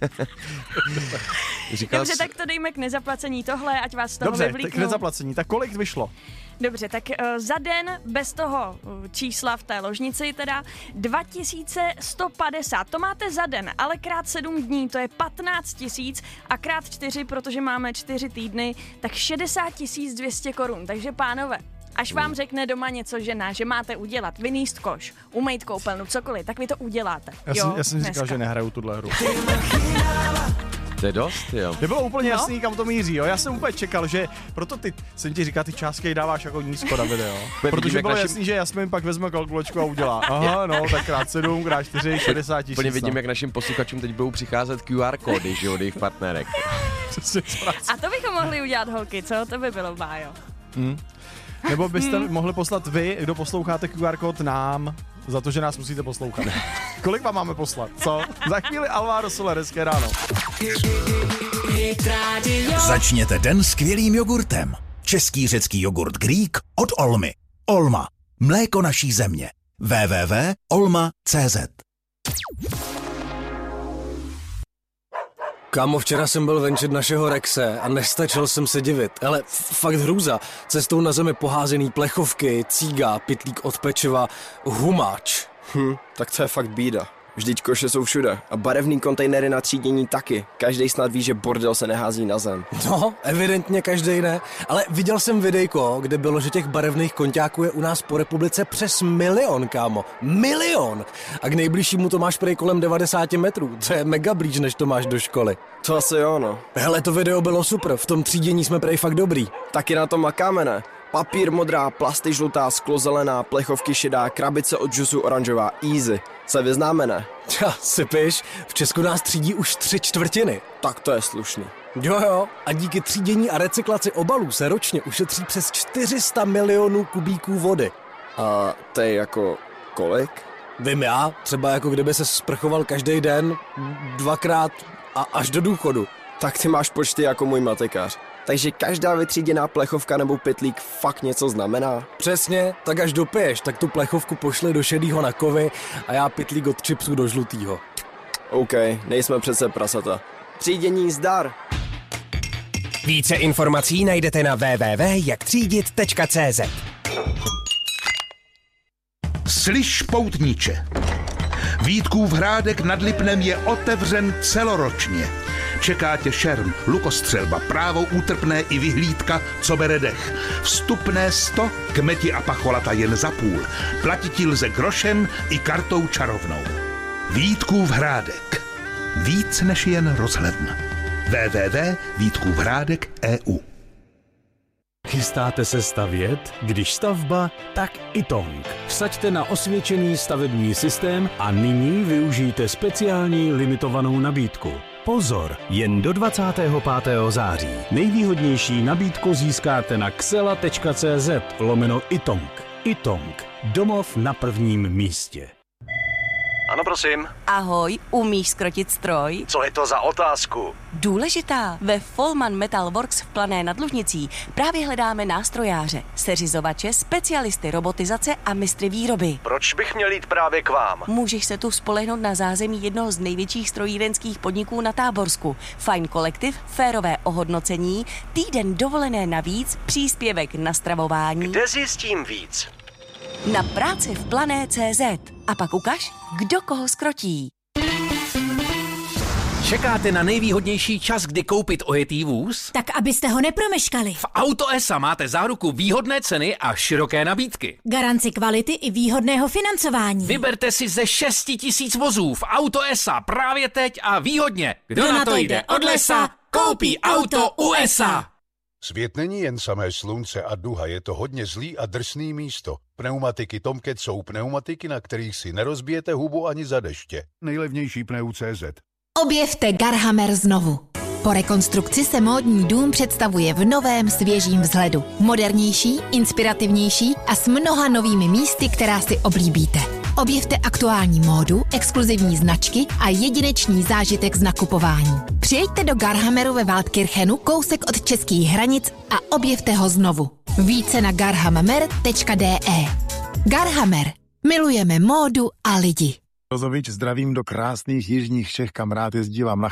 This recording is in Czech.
Dobře, tak to dejme k nezaplacení tohle, ať vás z toho vyvlíknu. Dobře, k nezaplacení. Tak kolik vyšlo? Dobře, tak za den bez toho čísla v té ložnici teda 2150. To máte za den, ale krát 7 dní, to je 15 000 a krát 4, protože máme 4 týdny, tak 60 200 korun. Takže pánové, až vám řekne doma něco žena, že máte udělat, vynést koš, umýt koupelnu, cokoliv, tak vy to uděláte. Já jsem říkal, že nehraju tuhle hru. To je dost, jo. Nebylo úplně jasný, kam to míří, jo. Já jsem úplně čekal, že proto jsem ti říkal, ty částky dáváš jako nízko, Davide, jo. Protože bylo jasný, že Jasmin pak vezme kalkulačku a udělá. Aha, no, tak krát 7, krát 4, 60 000. Úplně vidím, jak našim posluchačům teď budou přicházet QR kódy, že od jejich partnerek. A to bychom mohli udělat, holky, co? To by bylo bájo. Nebo byste mohli poslat vy, kdo posloucháte QR kód nám, za to, že nás musíte poslouchat. Kolik vám máme poslat, co? Za chvíli Alvaro Soler, hezké ráno. Začněte den skvělým jogurtem. Český řecký jogurt Greek od Olmy. Olma. Mléko naší země. www.olma.cz. Kámo, včera jsem byl venčit našeho Rexe a nestačil jsem se divit. Ale fakt hrůza. Cestou na zemi poházený plechovky, cíga, pytlík od pečiva, humáč. Tak to je fakt bída. Vždyť koše jsou všude a barevný kontejnery na třídění taky. Každej snad ví, že bordel se nehází na zem. No, evidentně každej ne. Ale viděl jsem videjko, kde bylo, že těch barevných konťáků je u nás po republice přes 1 milion, kámo. 1 milion! A k nejbližšímu to máš prej kolem 90 metrů. To je mega blíž, než to máš do školy. To asi jo, no. Hele, to video bylo super, v tom třídění jsme prej fakt dobrý. Taky na to makáme, ne? Papír modrá, plasty žlutá, sklo zelená, plechovky šedá, krabice od džusu oranžová, easy. Se vyznáme, ne? Sypiš, v Česku nás třídí už 3/4. Tak to je slušný. Jo, a díky třídění a recyklaci obalů se ročně ušetří přes 400 milionů kubíků vody. A to je jako kolik? Vím já, třeba jako kdyby se sprchoval každý den, 2krát a až do důchodu. Tak ty máš počty jako můj matikář. Takže každá vytříděná plechovka nebo pytlík fakt něco znamená? Přesně, tak až dopiješ, tak tu plechovku pošli do šedýho na kovy a já pytlík od chipsů do žlutýho. OK, nejsme přece prasata. Třídění zdar! Více informací najdete na www.jaktřídit.cz. Slyš, poutníče, Vítkův hrádek nad Lipnem je otevřen celoročně. Čeká tě šerm, lukostřelba, právo útrpné i vyhlídka, co bere dech. Vstupné 100, kmeti a pacholata jen za půl. Platit lze grošem i kartou čarovnou. Vítkův hrádek. Víc než jen rozhledna. www.vítkůvhrádek.eu. Chystáte se stavět? Když stavba, tak Itong. Vsaďte na osvědčený stavební systém a nyní využijte speciální limitovanou nabídku. Pozor, jen do 25. září. Nejvýhodnější nabídku získáte na xela.cz/Itong. Itong. Domov na prvním místě. Ano, prosím. Ahoj, umíš zkrotit stroj? Co je to za otázku? Důležitá. Ve Folman Metal Works v Plané nad Lužnicí právě hledáme nástrojáře, seřizovače, specialisty robotizace a mistry výroby. Proč bych měl jít právě k vám? Můžeš se tu spolehnout na zázemí jednoho z největších strojírenských podniků na Táborsku. Fajn kolektiv, férové ohodnocení, týden dovolené navíc, příspěvek na stravování. Kde zjistím víc? Na práci v Plané.cz. A pak ukaž, kdo koho skrotí. Čekáte na nejvýhodnější čas, kdy koupit ojetý vůz? Tak abyste ho nepromeškali. V Auto.sa máte záruku výhodné ceny a široké nabídky. Garanci kvality i výhodného financování. Vyberte si ze 6 000 vozů v Auto.sa právě teď a výhodně. Kdo na to jde od lesa, koupí auto USA. Svět není jen samé slunce a duha, je to hodně zlý a drsný místo. Pneumatiky Tomcat jsou pneumatiky, na kterých si nerozbijete hubu ani za deště. Nejlevnější pneu.cz. Objevte Garhammer znovu. Po rekonstrukci se módní dům představuje v novém svěžím vzhledu. Modernější, inspirativnější a s mnoha novými místy, která si oblíbíte. Objevte aktuální módu, exkluzivní značky a jedinečný zážitek z nakupování. Přijeďte do Garhammeru ve Waldkirchenu, kousek od českých hranic a objevte ho znovu. Více na garhammer.de. Garhammer. Milujeme módu a lidi. Rozovič, zdravím do krásných jižních Čech, kam rád jezdívám na